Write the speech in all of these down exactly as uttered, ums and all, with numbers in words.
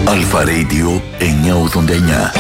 Αλφα Radio εννιακόσια ογδόντα εννιά.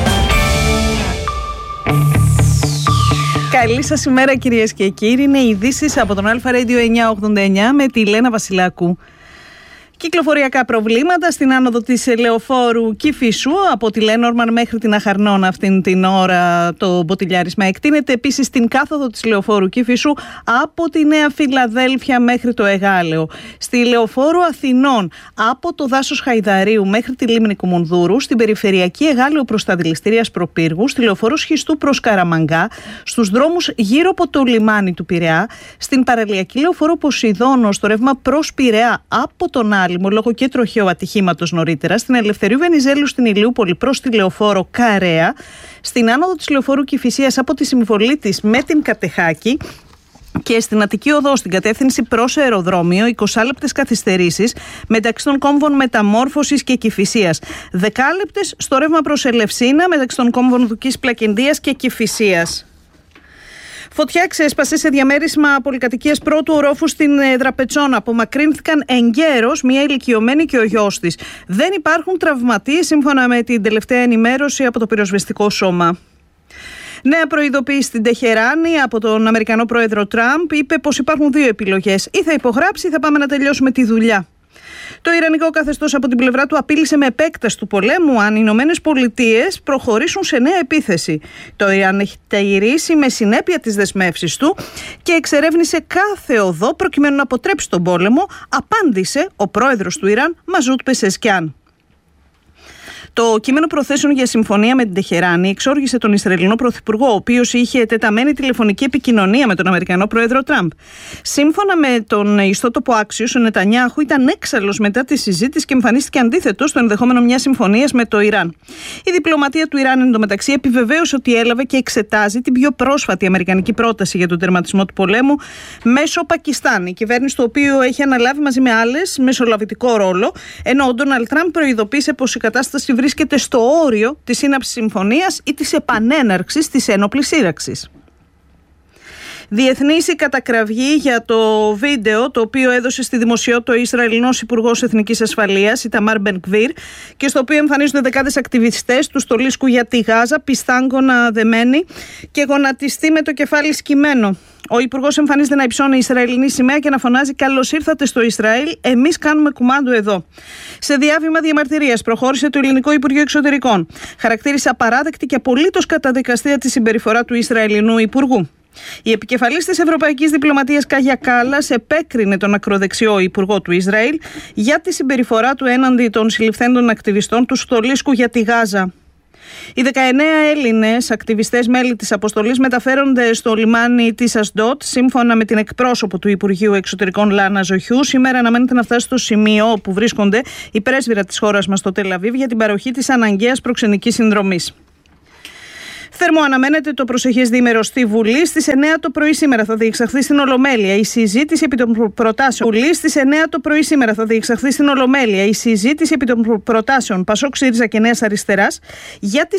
Καλή σας ημέρα κυρίες και κύριοι. Είναι οι ειδήσεις από τον Αλφα Radio εννιακόσια ογδόντα εννιά με τη Λένα Βασιλάκου. Κυκλοφοριακά προβλήματα στην άνοδο της Λεωφόρου Κηφισού από τη Λένормαν μέχρι την Αχαρνώνα αυτήν την ώρα το μποτιλιάρισμα εκτείνεται. Επίσης στην κάθοδο της Λεωφόρου Κηφισού από τη Νέα Φιλαδέλφια μέχρι το Εγάλεο. Στη Λεωφόρο Αθηνών από το δάσος Χαϊδαρίου μέχρι τη Λίμνη Κουμουνδούρου. Στην περιφερειακή Εγάλεο προς τα Δηληστήρια Προπύργου. Στη Λεωφόρο Σχιστού προς Καραμαγκά. Στους δρόμους γύρω από το λιμάνι του Πειραιά. Στην παραλιακή Λεωφόρο Ποσειδώνο στο ρεύμα προς Πειραιά από τον λόγω και τροχαίου ατυχήματος νωρίτερα, στην Ελευθερίου Βενιζέλου στην Ηλιούπολη προς τη Λεωφόρο Καρέα, στην άνοδο της Λεωφόρου Κηφισίας από τη συμβολή της με την Κατεχάκη και στην Αττική Οδό στην κατεύθυνση προς αεροδρόμιο, είκοσι λεπτές καθυστερήσεις μεταξύ των κόμβων Μεταμόρφωσης και Κηφισίας. δέκα λεπτές στο ρεύμα προς Ελευσίνα μεταξύ των κόμβων Δουκής Πλακεντίας και Κηφισίας. Φωτιά ξέσπασε σε διαμέρισμα πολυκατοικίας πρώτου ορόφου στην Δραπετσόνα. Απομακρύνθηκαν εγκαίρως μία ηλικιωμένη και ο γιος της. Δεν υπάρχουν τραυματίες σύμφωνα με την τελευταία ενημέρωση από το πυροσβεστικό σώμα. Νέα προειδοποίηση στην Τεχεράνη από τον Αμερικανό πρόεδρο Τραμπ. Είπε πως υπάρχουν δύο επιλογές. Ή θα υπογράψει ή θα πάμε να τελειώσουμε τη δουλειά. Το Ιρανικό καθεστώς από την πλευρά του απείλησε με επέκταση του πολέμου αν οι Ηνωμένες Πολιτείες προχωρήσουν σε νέα επίθεση. Το Ιράν έχει τηρήσει με συνέπεια τις δεσμεύσεις του και εξερεύνησε κάθε οδό προκειμένου να αποτρέψει τον πόλεμο, απάντησε ο πρόεδρος του Ιράν, Μαζούτ Πεσεσκιάν. Το κείμενο προθέσεων για συμφωνία με την Τεχεράνη εξόργησε τον Ισραηλινό Πρωθυπουργό, ο οποίος είχε τεταμένη τηλεφωνική επικοινωνία με τον Αμερικανό πρόεδρο Τραμπ. Σύμφωνα με τον ιστότοπο Axios, ο Νετανιάχου ήταν έξαλλος μετά τη συζήτηση και εμφανίστηκε αντίθετο στο ενδεχόμενο μιας συμφωνίας με το Ιράν. Η διπλωματία του Ιράν εντωμεταξύ επιβεβαίωσε ότι έλαβε και εξετάζει την πιο πρόσφατη αμερικανική πρόταση για τον τερματισμό του πολέμου μέσω Πακιστάν. Η κυβέρνηση του οποίου έχει αναλάβει μαζί με άλλες μεσολαβητικό ρόλο, ενώ ο Ντόναλντ Τραμπ προειδοποίησε πως η κατάσταση βρίσκεται στο όριο της σύναψης συμφωνίας ή της επανέναρξης της ένοπλης σύραξης. Διεθνής η κατακραυγή για το βίντεο το οποίο έδωσε στη δημοσιότητα ο Ισραηλινός Υπουργός Εθνικής Ασφαλείας, Ιταμάρ Μπεν-Γκβίρ, και στο οποίο εμφανίζονται δεκάδες ακτιβιστές του στολίσκου για τη Γάζα, πιστάγκωνα δεμένοι και γονατιστοί με το κεφάλι σκυμμένο. Ο Υπουργός εμφανίζεται να υψώνει η Ισραηλινή σημαία και να φωνάζει «Καλώς ήρθατε στο Ισραήλ, εμείς κάνουμε κουμάντο εδώ». Σε διάβημα διαμαρτυρίας προχώρησε το Ελληνικό Υπουργείο Εξωτερικών. Χαρακτήρισε απαράδεκτη και απολύτως καταδικαστέα τη συμπεριφορά του Ισραηλινού Υπουργού. Η επικεφαλής της Ευρωπαϊκής Διπλωματίας Κάγια Κάλλας επέκρινε τον ακροδεξιό Υπουργό του Ισραήλ για τη συμπεριφορά του έναντι των συλληφθέντων ακτιβιστών του στολίσκου για τη Γάζα. Οι δεκαεννέα Έλληνες ακτιβιστές μέλη της αποστολής μεταφέρονται στο λιμάνι της Ασντότ, σύμφωνα με την εκπρόσωπο του Υπουργείου Εξωτερικών Λάνα Ζοχιού. Σήμερα αναμένεται να φτάσει στο σημείο όπου βρίσκονται η πρέσβυρα της χώρας μας στο Τελ Αβίβ για την παροχή της αναγκαίας προξενικής συνδρομής. Θερμό αναμένεται το προσεχές διήμερο στη Βουλή. Στις εννέα το πρωί σήμερα θα διεξαχθεί στην Ολομέλεια η συζήτηση επί των προτάσεων. Βουλή στις εννέα το πρωί σήμερα θα διεξαχθεί στην Ολομέλεια η συζήτηση επί των προτάσεων Πασόκ, ΣΥΡΙΖΑ και Νέας Αριστεράς για τις